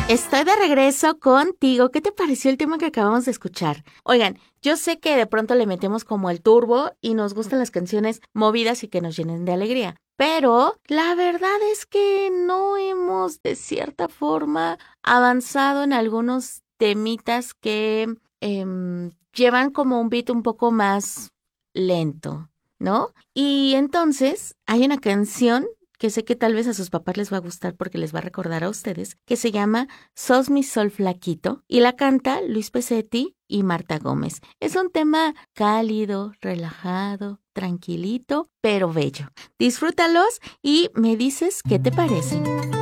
Estoy de regreso contigo. ¿Qué te pareció el tema que acabamos de escuchar? Oigan, yo sé que de pronto le metemos como el turbo y nos gustan las canciones movidas y que nos llenen de alegría. Pero la verdad es que no hemos, de cierta forma, avanzado en algunos temitas que llevan como un beat un poco más lento, ¿no? Y entonces hay una canción que sé que tal vez a sus papás les va a gustar porque les va a recordar a ustedes, que se llama Sos mi sol flaquito, y la canta Luis Pesetti y Marta Gómez. Es un tema cálido, relajado, tranquilito, pero bello. Disfrútalos y me dices qué te parecen.